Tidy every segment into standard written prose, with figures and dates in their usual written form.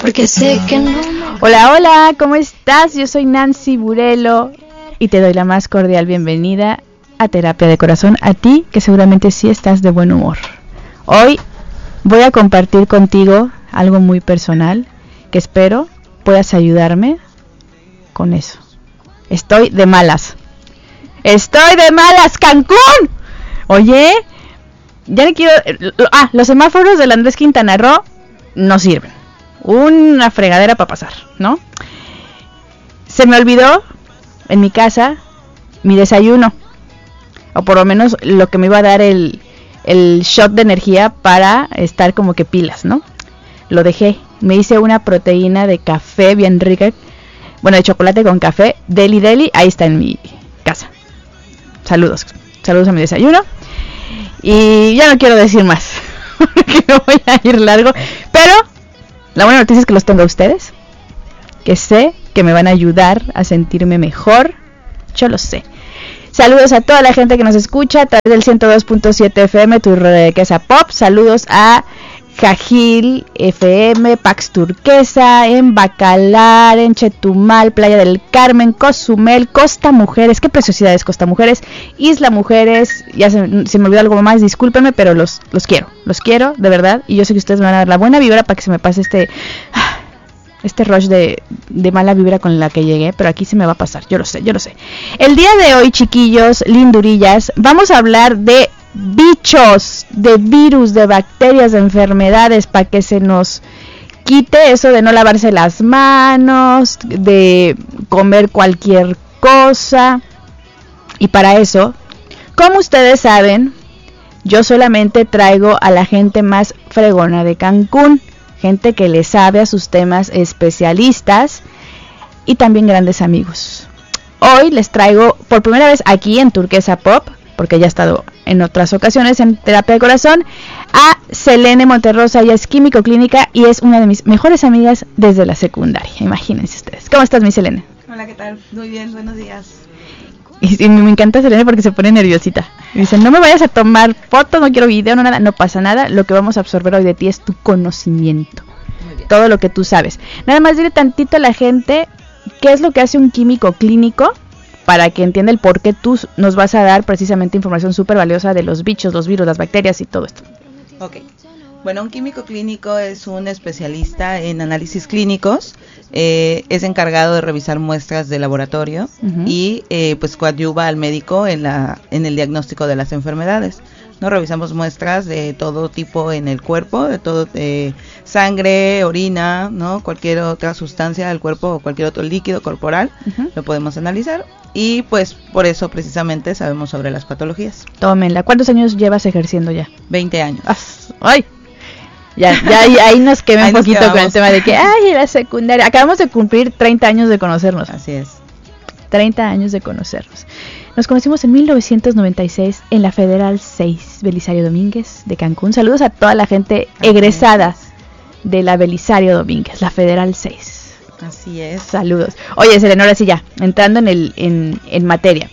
porque sé que no. Hola, hola, ¿cómo estás? Yo soy Nancy Burelo y te doy la más cordial bienvenida a Terapia de Corazón, a ti que seguramente sí estás de buen humor. Hoy voy a compartir contigo algo muy personal que espero puedas ayudarme con eso. Estoy de malas, Cancún. Oye, ya le quiero... los semáforos del Andrés Quintana Roo no sirven. Una fregadera para pasar, ¿no? Se me olvidó en mi casa mi desayuno, o por lo menos lo que me iba a dar el shot de energía para estar como que pilas, ¿no? Lo dejé, me hice una proteína de café bien rica, bueno, de chocolate con café, Deli, ahí está en mi casa. Saludos a mi desayuno. Y ya no quiero decir más, porque no voy a ir largo, pero la buena noticia es que los tengo a ustedes, que sé que me van a ayudar a sentirme mejor, yo lo sé. Saludos a toda la gente que nos escucha a través del 102.7 FM, tu Turquesa Pop. Saludos a Jajil FM, Pax Turquesa, en Bacalar, en Chetumal, Playa del Carmen, Cozumel, Costa Mujeres, qué preciosidad es Costa Mujeres, Isla Mujeres, ya se me olvidó algo más, discúlpenme, pero los quiero, de verdad, y yo sé que ustedes me van a dar la buena vibra para que se me pase este rush de mala vibra con la que llegué, pero aquí se me va a pasar, yo lo sé. El día de hoy, chiquillos, lindurillas, vamos a hablar de bichos, de virus, de bacterias, de enfermedades, para que se nos quite eso de no lavarse las manos, de comer cualquier cosa. Y para eso, como ustedes saben, yo solamente traigo a la gente más fregona de Cancún, gente que le sabe a sus temas, especialistas y también grandes amigos. Hoy les traigo por primera vez aquí en Turquesa Pop, porque ya he estado en otras ocasiones en Terapia de Corazón, a Selene Monterrosa. Ella es químico clínica y es una de mis mejores amigas desde la secundaria. Imagínense ustedes. ¿Cómo estás, mi Selene? Hola, ¿qué tal? Muy bien, buenos días. Y me encanta Selene porque se pone nerviosita. Dice, no me vayas a tomar fotos, no quiero video, no nada, no pasa nada. Lo que vamos a absorber hoy de ti es tu conocimiento. Todo lo que tú sabes. Nada más dile tantito a la gente qué es lo que hace un químico clínico, para que entienda el por qué tú nos vas a dar precisamente información súper valiosa de los bichos, los virus, las bacterias y todo esto. Ok. Bueno, un químico clínico es un especialista en análisis clínicos, es encargado de revisar muestras de laboratorio y pues coadyuva al médico en el diagnóstico de las enfermedades. No revisamos muestras de todo tipo en el cuerpo, de todo sangre, orina, no, cualquier otra sustancia del cuerpo o cualquier otro líquido corporal, lo podemos analizar y pues por eso precisamente sabemos sobre las patologías. Tómenla. ¿Cuántos años llevas ejerciendo ya? 20 años. ¡Ay! Ya ahí nos quemé un poquito con el tema de que, la secundaria. Acabamos de cumplir 30 años de conocernos. Así es. 30 años de conocernos. Nos conocimos en 1996 en la Federal 6, Belisario Domínguez de Cancún. Saludos a toda la gente egresada de la Belisario Domínguez, la Federal 6. Así es. Saludos. Oye, Selena, ahora sí ya, entrando en materia.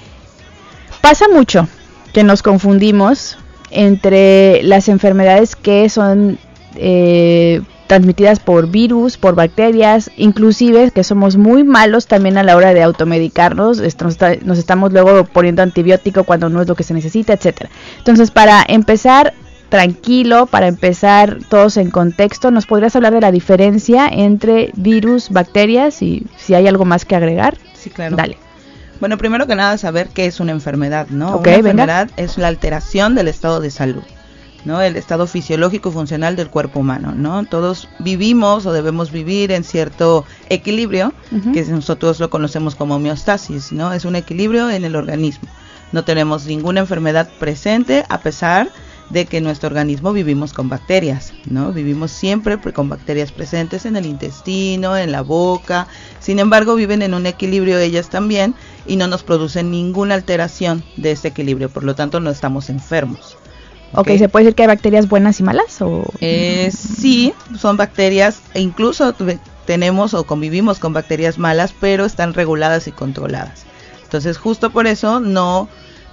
Pasa mucho que nos confundimos entre las enfermedades que son transmitidas por virus, por bacterias, inclusive que somos muy malos también a la hora de automedicarnos, nos estamos luego poniendo antibiótico cuando no es lo que se necesita, etcétera. Entonces, para empezar tranquilo, para empezar todos en contexto, ¿nos podrías hablar de la diferencia entre virus, bacterias y si hay algo más que agregar? Sí, claro. Dale. Bueno, primero que nada saber qué es una enfermedad, ¿no? Okay, una enfermedad es la alteración del estado de salud, ¿no? El estado fisiológico y funcional del cuerpo humano, ¿no? Todos vivimos o debemos vivir en cierto equilibrio, que nosotros lo conocemos como homeostasis, ¿no? Es un equilibrio en el organismo. No tenemos ninguna enfermedad presente a pesar de que en nuestro organismo vivimos con bacterias, ¿no? Vivimos siempre con bacterias presentes en el intestino, en la boca. Sin embargo, viven en un equilibrio ellas también y no nos producen ninguna alteración de ese equilibrio. Por lo tanto, no estamos enfermos. Okay, ¿se puede decir que hay bacterias buenas y malas? ¿O? Sí, son bacterias, e incluso tenemos o convivimos con bacterias malas, pero están reguladas y controladas. Entonces, justo por eso no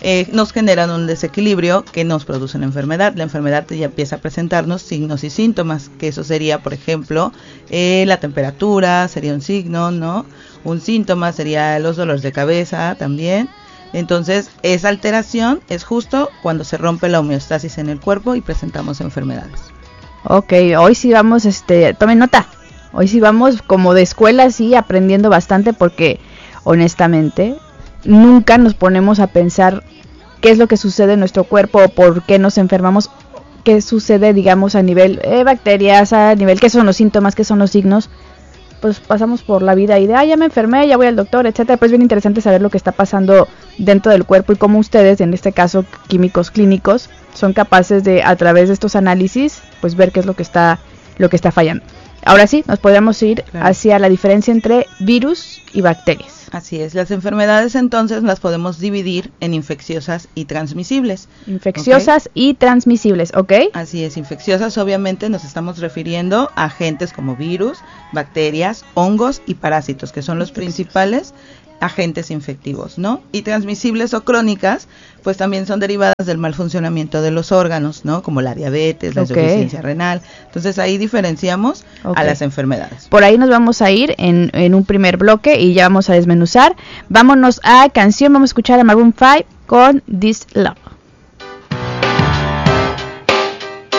nos generan un desequilibrio que nos produce una enfermedad. La enfermedad ya empieza a presentarnos signos y síntomas, que eso sería, por ejemplo, la temperatura, sería un signo, ¿no? Un síntoma sería los dolores de cabeza también. Entonces, esa alteración es justo cuando se rompe la homeostasis en el cuerpo y presentamos enfermedades. Ok, hoy sí vamos, tomen nota, hoy sí vamos como de escuela, sí, aprendiendo bastante, porque honestamente nunca nos ponemos a pensar qué es lo que sucede en nuestro cuerpo o por qué nos enfermamos, qué sucede, digamos, a nivel bacterias, a nivel qué son los síntomas, qué son los signos. Pues pasamos por la vida y de, ya me enfermé, ya voy al doctor, etcétera. Pues bien interesante saber lo que está pasando dentro del cuerpo y cómo ustedes, en este caso químicos clínicos, son capaces de, a través de estos análisis, pues ver qué es lo que está fallando. Ahora sí, nos podemos ir hacia la diferencia entre virus y bacterias. Así es, las enfermedades entonces las podemos dividir en infecciosas y transmisibles. Infecciosas y transmisibles, ¿ok? Así es, infecciosas obviamente nos estamos refiriendo a agentes como virus, bacterias, hongos y parásitos, que son los principales agentes infectivos, ¿no? Y transmisibles o crónicas, pues también son derivadas del mal funcionamiento de los órganos, ¿no? Como la diabetes, la insuficiencia renal. Entonces ahí diferenciamos a las enfermedades. Por ahí nos vamos a ir en un primer bloque y ya vamos a desmenuzar. Vámonos a canción, vamos a escuchar a Maroon 5 con This Love.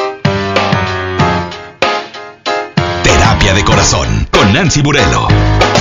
Terapia de Corazón con Nancy Burelo.